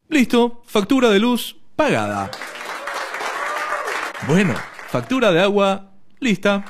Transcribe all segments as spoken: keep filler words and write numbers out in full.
Listo, factura de luz pagada. Bueno, factura de agua lista.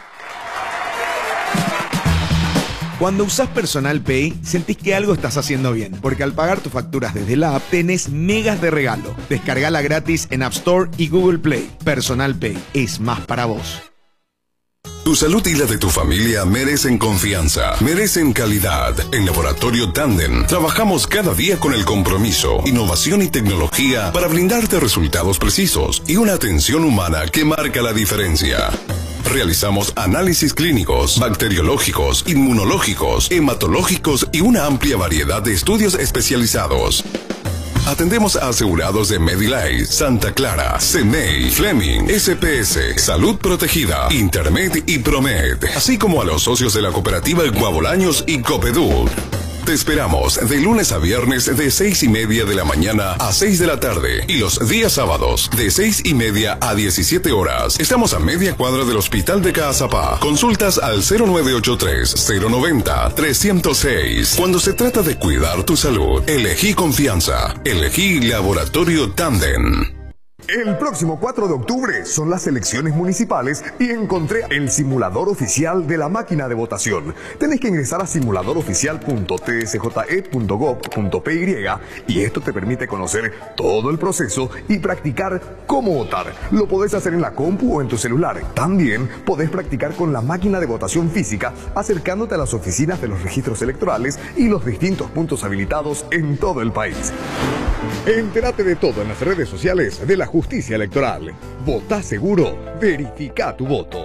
Cuando usás Personal Pay, sentís que algo estás haciendo bien, porque al pagar tus facturas desde la app, tenés megas de regalo. Descargala gratis en App Store y Google Play. Personal Pay es más para vos. Tu salud y la de tu familia merecen confianza, merecen calidad. En Laboratorio Tandem trabajamos cada día con el compromiso, innovación y tecnología para brindarte resultados precisos y una atención humana que marca la diferencia. Realizamos análisis clínicos, bacteriológicos, inmunológicos, hematológicos y una amplia variedad de estudios especializados. Atendemos a asegurados de Medilife, Santa Clara, C M E I, Fleming, S P S, Salud Protegida, Intermed y Promed, así como a los socios de la cooperativa Guabolaños y Copedur. Te esperamos de lunes a viernes de seis y media de la mañana a seis de la tarde y los días sábados de seis y media a diecisiete horas. Estamos a media cuadra del Hospital de Caazapá. Consultas al cero nueve ocho tres, cero nueve cero, tres cero seis. Cuando se trata de cuidar tu salud, elegí confianza. Elegí Laboratorio Tandem. El próximo cuatro de octubre son las elecciones municipales y encontré el simulador oficial de la máquina de votación. Tenés que ingresar a simulador oficial punto t s j e punto gov punto p y y esto te permite conocer todo el proceso y practicar cómo votar. Lo podés hacer en la compu o en tu celular. También podés practicar con la máquina de votación física acercándote a las oficinas de los registros electorales y los distintos puntos habilitados en todo el país. Entérate de todo en las redes sociales de la Justicia Electoral. Votá seguro, verifica tu voto.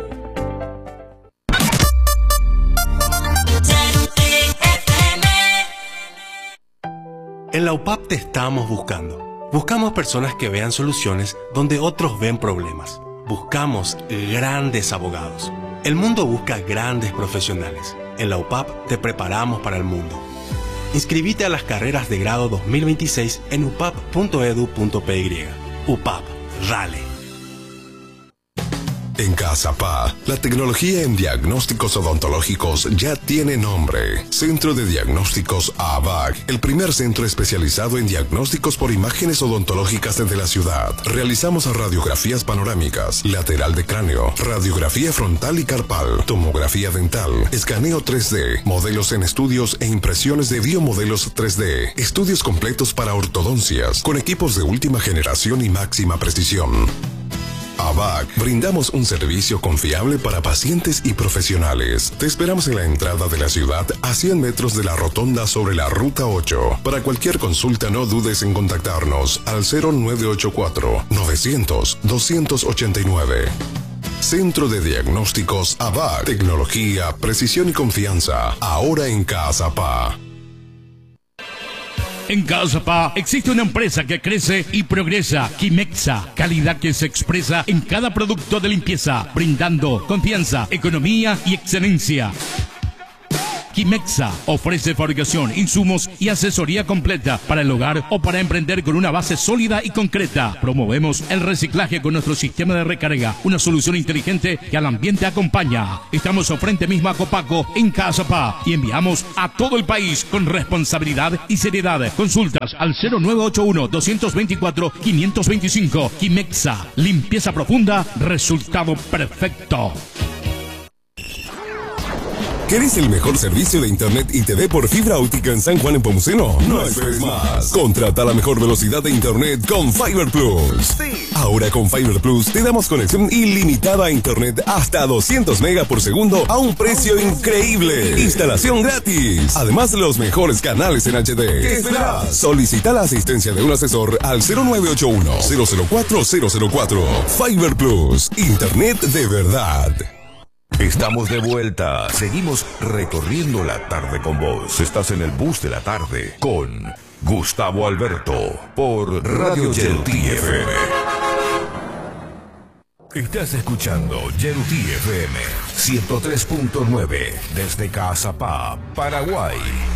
En la U P A P te estamos buscando. Buscamos personas que vean soluciones donde otros ven problemas. Buscamos grandes abogados. El mundo busca grandes profesionales. En la U P A P te preparamos para el mundo. Inscribite a las carreras de grado dos mil veintiséis en u p a p punto e d u punto p y. U P A P, dale. En Caazapá, la tecnología en diagnósticos odontológicos ya tiene nombre. Centro de Diagnósticos A B A C, el primer centro especializado en diagnósticos por imágenes odontológicas desde la ciudad. Realizamos radiografías panorámicas, lateral de cráneo, radiografía frontal y carpal, tomografía dental, escaneo tres D, modelos en estudios e impresiones de biomodelos tres D, estudios completos para ortodoncias, con equipos de última generación y máxima precisión. A B A C, brindamos un servicio confiable para pacientes y profesionales. Te esperamos en la entrada de la ciudad a cien metros de la rotonda sobre la Ruta ocho. Para cualquier consulta no dudes en contactarnos al cero nueve ocho cuatro, novecientos, doscientos ochenta y nueve. Centro de Diagnósticos A B A C. Tecnología, precisión y confianza. Ahora en Caazapá. En Caazapá existe una empresa que crece y progresa, Kimexa, calidad que se expresa en cada producto de limpieza, brindando confianza, economía y excelencia. Kimexa ofrece fabricación, insumos y asesoría completa para el hogar o para emprender con una base sólida y concreta. Promovemos el reciclaje con nuestro sistema de recarga, una solución inteligente que al ambiente acompaña. Estamos al frente mismo a Copaco en Caazapá y enviamos a todo el país con responsabilidad y seriedad. Consultas al cero nueve ocho uno, dos dos cuatro, cinco dos cinco. Kimexa, limpieza profunda, resultado perfecto. ¿Querés el mejor servicio de internet y T V por fibra óptica en San Juan en Pomuceno? No esperes más. Contrata la mejor velocidad de internet con Fiber Plus. Sí. Ahora con Fiber Plus te damos conexión ilimitada a internet hasta doscientos megas por segundo a un precio increíble. Instalación gratis. Además, los mejores canales en H D. ¿Qué esperas? Solicita la asistencia de un asesor al cero nueve ocho uno, cero cero cuatro, cero cero cuatro. Fiber Plus. Internet de verdad. Estamos de vuelta. Seguimos recorriendo la tarde con vos. Estás en el bus de la tarde con Gustavo Alberto por Radio Yeruti F M. Estás escuchando Yeruti F M ciento tres punto nueve desde Caazapá, Paraguay.